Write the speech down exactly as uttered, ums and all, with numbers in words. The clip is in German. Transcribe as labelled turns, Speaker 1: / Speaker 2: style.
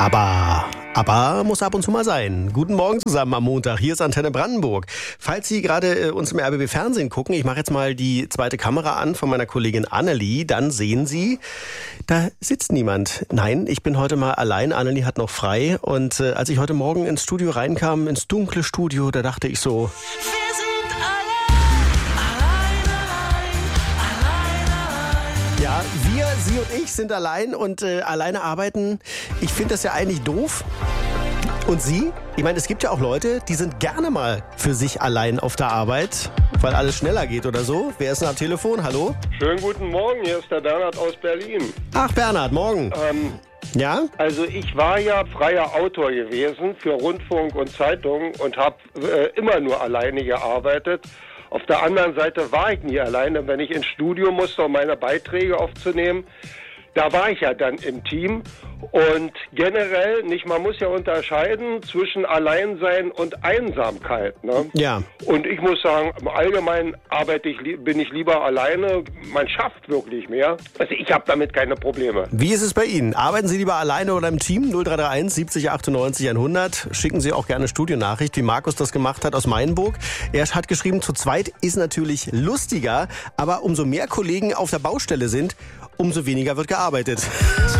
Speaker 1: Aber, aber muss ab und zu mal sein. Guten Morgen zusammen am Montag. Hier ist Antenne Brandenburg. Falls Sie gerade äh, uns im R B B Fernsehen gucken, ich mache jetzt mal die zweite Kamera an von meiner Kollegin Annelie, dann sehen Sie, da sitzt niemand. Nein, ich bin heute mal allein. Annelie hat noch frei. Und äh, als ich heute Morgen ins Studio reinkam, ins dunkle Studio, da dachte ich so... Ja, wir, Sie und ich sind allein und äh, alleine arbeiten. Ich finde das ja eigentlich doof. Und Sie? Ich meine, es gibt ja auch Leute, die sind gerne mal für sich allein auf der Arbeit, weil alles schneller geht oder so. Wer ist denn am Telefon? Hallo?
Speaker 2: Schönen guten Morgen, hier ist der Bernhard aus Berlin.
Speaker 1: Ach, Bernhard, morgen.
Speaker 2: Ähm,
Speaker 1: ja?
Speaker 2: Also ich war ja freier Autor gewesen für Rundfunk und Zeitungen und habe äh, immer nur alleine gearbeitet. Auf der anderen Seite war ich nie alleine. Wenn ich ins Studio musste, um meine Beiträge aufzunehmen, da war ich ja dann im Team. Und generell, nicht, man muss ja unterscheiden zwischen Alleinsein und Einsamkeit. Ne?
Speaker 1: Ja.
Speaker 2: Und ich muss sagen, im Allgemeinen arbeite ich, bin ich lieber alleine. Man schafft wirklich mehr. Also ich habe damit keine Probleme.
Speaker 1: Wie ist es bei Ihnen? Arbeiten Sie lieber alleine oder im Team? null drei drei eins siebzig achtundneunzig hundert. Schicken Sie auch gerne Studionachricht, wie Markus das gemacht hat aus Mainburg. Er hat geschrieben, zu zweit ist natürlich lustiger, aber umso mehr Kollegen auf der Baustelle sind, umso weniger wird gearbeitet.